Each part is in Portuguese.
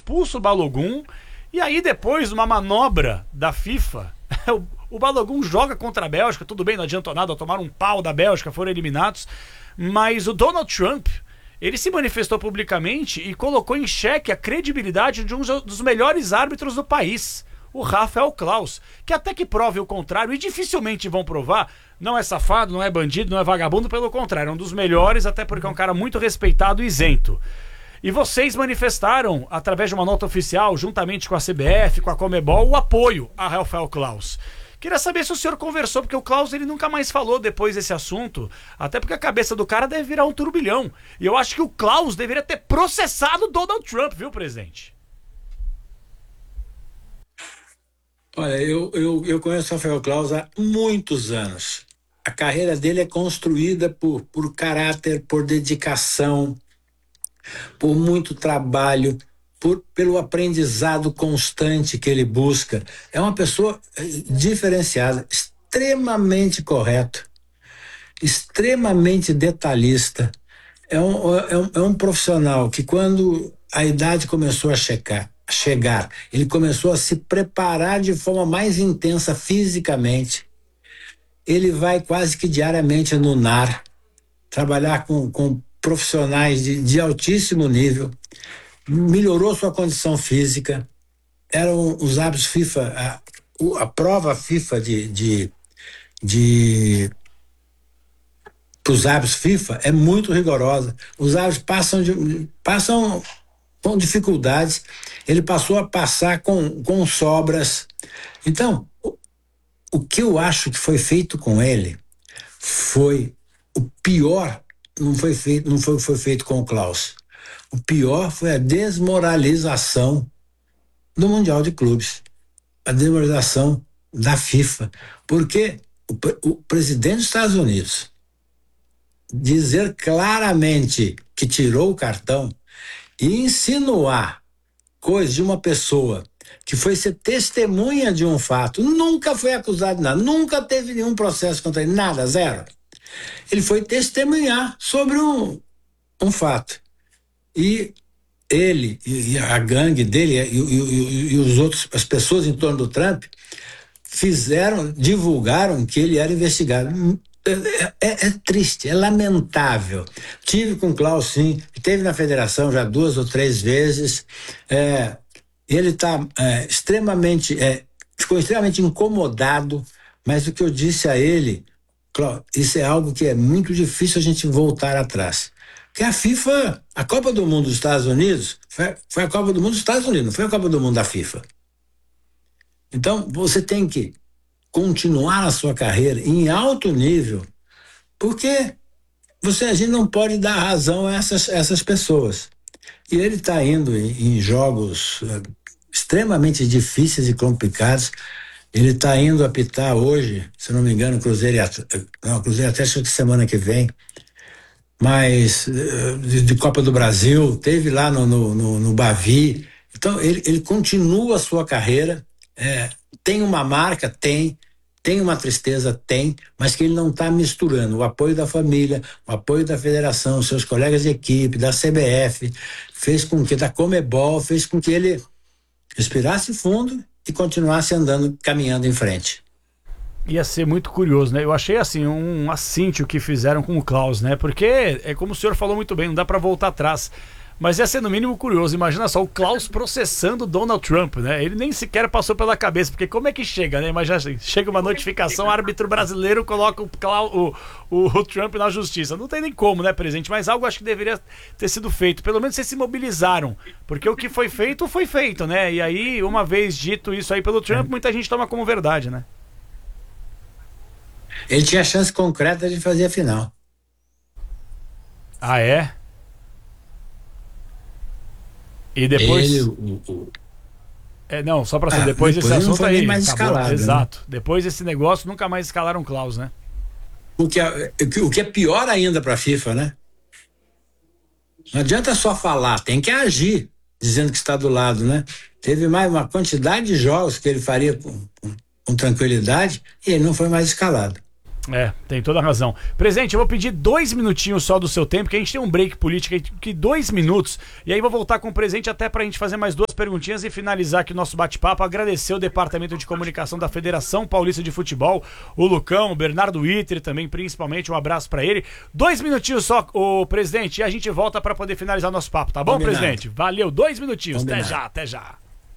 expulsa o Balogun, e aí depois, uma manobra da FIFA, o Balogun joga contra a Bélgica, tudo bem, não adiantou nada, tomaram um pau da Bélgica, foram eliminados, mas o Donald Trump, ele se manifestou publicamente e colocou em xeque a credibilidade de um dos melhores árbitros do país, o Rafael Klaus, que até que prove o contrário, e dificilmente vão provar, não é safado, não é bandido, não é vagabundo, pelo contrário, é um dos melhores, até porque é um cara muito respeitado e isento. E vocês manifestaram, através de uma nota oficial, juntamente com a CBF, com a Conmebol, o apoio a Rafael Klaus. Queria saber se o senhor conversou, porque o Klaus ele nunca mais falou depois desse assunto, até porque a cabeça do cara deve virar um turbilhão. E eu acho que o Klaus deveria ter processado o Donald Trump, viu, presidente? Olha, eu conheço o Rafael Klaus há muitos anos. A carreira dele é construída por caráter, por dedicação, por muito trabalho, pelo aprendizado constante que ele busca. É uma pessoa diferenciada, extremamente correto, extremamente detalhista. É um profissional que, quando a idade começou a chegar, ele começou a se preparar de forma mais intensa fisicamente. Ele vai quase que diariamente no NAR, trabalhar com profissionais de altíssimo nível, melhorou sua condição física. Eram os hábitos FIFA, a prova FIFA os hábitos FIFA é muito rigorosa. Os hábitos passam com dificuldades. Ele passou a passar com sobras. Então, o que eu acho que foi feito com ele foi o pior. Não foi feito com o Klaus. O pior foi a desmoralização do Mundial de Clubes, a desmoralização da FIFA, porque o presidente dos Estados Unidos dizer claramente que tirou o cartão e insinuar coisa de uma pessoa que foi ser testemunha de um fato, nunca foi acusado de nada, nunca teve nenhum processo contra ele, nada, zero. Ele foi testemunhar sobre um fato. E ele, e a gangue dele, e os outros, as pessoas em torno do Trump, divulgaram que ele era investigado. É triste, é lamentável. Tive com o Klaus, sim, esteve na federação já 2 ou 3 vezes. Ele está ficou extremamente incomodado, mas o que eu disse a ele, Klaus, isso é algo que é muito difícil a gente voltar atrás. Porque a FIFA, a Copa do Mundo dos Estados Unidos, foi a Copa do Mundo dos Estados Unidos, não foi a Copa do Mundo da FIFA. Então, você tem que continuar a sua carreira em alto nível, porque a gente não pode dar razão a essas pessoas. E ele está indo em jogos extremamente difíceis e complicados. Ele está indo apitar hoje, se não me engano, Cruzeiro Atlético que semana que vem, mas de Copa do Brasil, teve lá no Bavi. Então ele continua a sua carreira, tem uma marca, tem uma tristeza, mas que ele não está misturando o apoio da família, o apoio da federação, seus colegas de equipe, da CBF, da Conmebol, fez com que ele respirasse fundo e continuasse caminhando em frente. Ia ser muito curioso, né? Eu achei assim, um assíntio que fizeram com o Klaus, né? Porque é como o senhor falou muito bem, não dá pra voltar atrás. Mas ia ser no mínimo curioso, imagina só, o Klaus processando o Donald Trump, né? Ele nem sequer passou pela cabeça, porque como é que chega, né? Imagina assim, chega uma notificação, árbitro brasileiro coloca o Trump na justiça. Não tem nem como, né, presidente? Mas algo acho que deveria ter sido feito. Pelo menos vocês se mobilizaram, porque o que foi feito, né? E aí, uma vez dito isso aí pelo Trump, muita gente toma como verdade, né? Ele tinha chance concreta de fazer a final. Ah, é? E depois... não, só pra saber, depois desse assunto não foi aí... mais escalado, exato. Né? Depois desse negócio, nunca mais escalaram Klaus, né? O que é pior ainda pra FIFA, né? Não adianta só falar, tem que agir, dizendo que está do lado, né? Teve mais uma quantidade de jogos que ele faria com tranquilidade e ele não foi mais escalado. Tem toda a razão. Presidente, eu vou pedir 2 minutinhos só do seu tempo, que a gente tem um break político aqui, 2 minutos, e aí vou voltar com o presidente até pra gente fazer mais 2 perguntinhas e finalizar aqui o nosso bate-papo. Agradecer o Departamento de Comunicação da Federação Paulista de Futebol, o Lucão, o Bernardo Witter também, principalmente, um abraço pra ele. 2 minutinhos só, o presidente, e a gente volta pra poder finalizar nosso papo, tá bom, Combinado. Presidente? Valeu, 2 minutinhos. Combinado. Até já.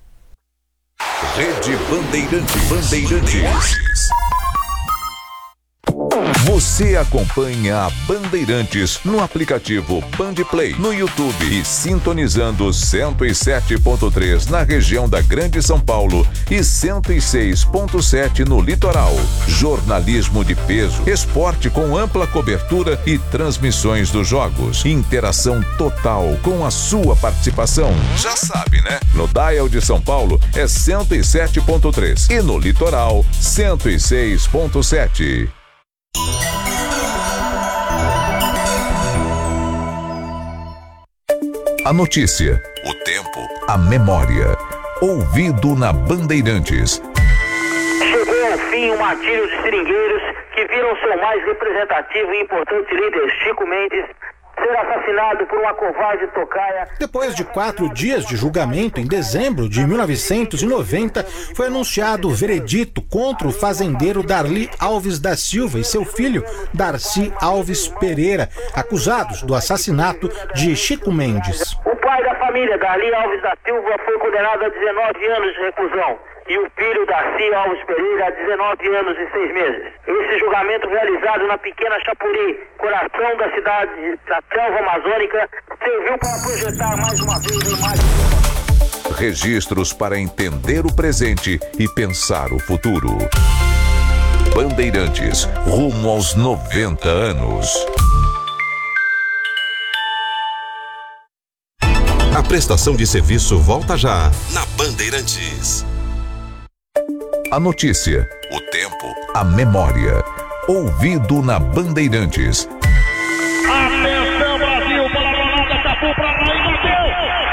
Rede Bandeirantes. Você acompanha a Bandeirantes no aplicativo Bandplay, no YouTube e sintonizando 107.3 na região da Grande São Paulo e 106.7 no litoral. Jornalismo de peso, esporte com ampla cobertura e transmissões dos jogos. Interação total com a sua participação. Já sabe, né? No dial de São Paulo é 107.3 e no litoral 106.7. A notícia, o tempo, a memória. Ouvido na Bandeirantes. Chegou ao fim o martírio de seringueiros que viram seu mais representativo e importante líder, Chico Mendes, ser assassinado por uma covarde tocaia. Depois de 4 dias de julgamento, em dezembro de 1990, foi anunciado o veredito contra o fazendeiro Darli Alves da Silva e seu filho, Darcy Alves Pereira, acusados do assassinato de Chico Mendes. O pai da família, Darli Alves da Silva, foi condenado a 19 anos de reclusão. E o filho, Darcy Alves Pereira, a 19 anos e 6 meses. Esse julgamento, realizado na pequena Chapuri, coração da cidade da selva amazônica, serviu para projetar mais uma vez a imagem. Registros para entender o presente e pensar o futuro. Bandeirantes, rumo aos 90 anos. A prestação de serviço volta já na Bandeirantes. A notícia, o tempo, a memória. Ouvido na Bandeirantes. Atenção, Brasil, bola rolada, Cafu pra lá e bateu!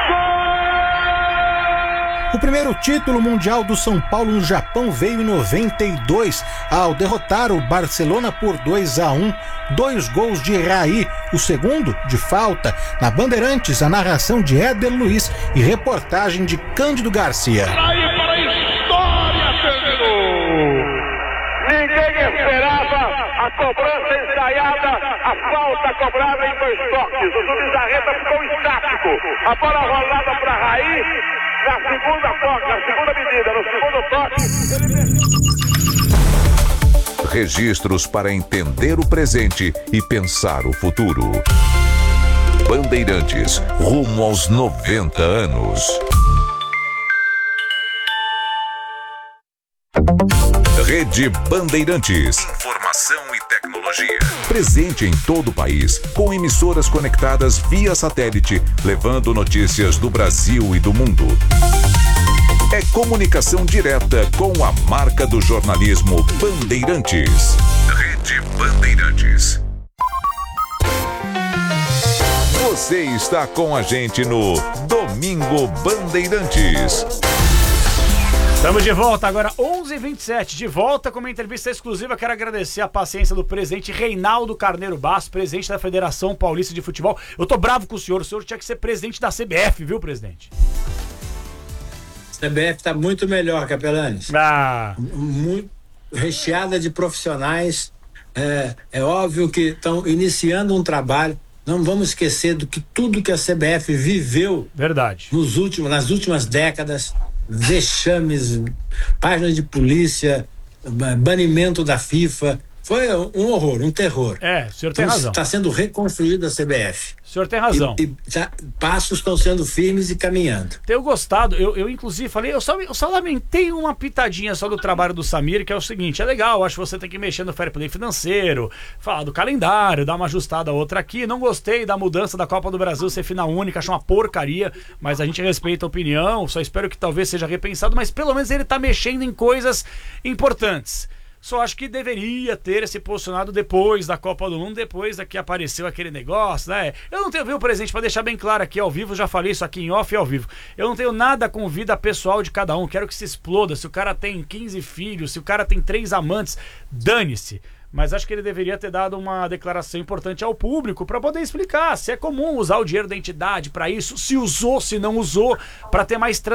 O primeiro título mundial do São Paulo no Japão veio em 92, ao derrotar o Barcelona por 2-1, 2 gols de Raí, o segundo de falta. Na Bandeirantes, a narração de Éder Luiz e reportagem de Cândido Garcia. Raí para a história, terminou! Ninguém esperava a cobrança ensaiada, a falta cobrada em 2 toques. O Subizarreta ficou estático. A bola rolada para Raí. Na segunda medida, no segundo toque. Registros para entender o presente e pensar o futuro. Bandeirantes, rumo aos 90 anos. Rede Bandeirantes. Informação e tecnologia. Presente em todo o país, com emissoras conectadas via satélite, levando notícias do Brasil e do mundo. É comunicação direta com a marca do jornalismo Bandeirantes. Rede Bandeirantes. Você está com a gente no Domingo Bandeirantes. Estamos de volta agora, 11h27, de volta com uma entrevista exclusiva. Quero agradecer a paciência do presidente Reinaldo Carneiro Basso, presidente da Federação Paulista de Futebol. Eu tô bravo com o senhor tinha que ser presidente da CBF, viu, presidente? CBF está muito melhor, Capelanes. Muito recheada de profissionais. É óbvio que estão iniciando um trabalho. Não vamos esquecer do que tudo que a CBF viveu. Verdade. Nas últimas décadas. Vexames, páginas de polícia, banimento da FIFA. Foi um horror, um terror. O senhor tem razão. Está sendo reconstruída a CBF. O senhor tem razão. Passos estão sendo firmes e caminhando. Tenho gostado, eu inclusive falei, eu só lamentei uma pitadinha só do trabalho do Samir, que é o seguinte, é legal, acho que você tem que mexer no fair play financeiro, falar do calendário, dar uma ajustada outra aqui. Não gostei da mudança da Copa do Brasil ser final única, acho uma porcaria, mas a gente respeita a opinião, só espero que talvez seja repensado, mas pelo menos ele tá mexendo em coisas importantes. Só acho que deveria ter se posicionado depois da Copa do Mundo, depois da que apareceu aquele negócio, né? Eu não tenho, viu, presidente, pra deixar bem claro aqui ao vivo, já falei isso aqui em off e ao vivo. Eu não tenho nada com vida pessoal de cada um, quero que se exploda. Se o cara tem 15 filhos, se o cara tem 3 amantes, dane-se. mas acho que ele deveria ter dado uma declaração importante ao público para poder explicar se é comum usar o dinheiro da entidade para isso, se usou, se não usou, para ter mais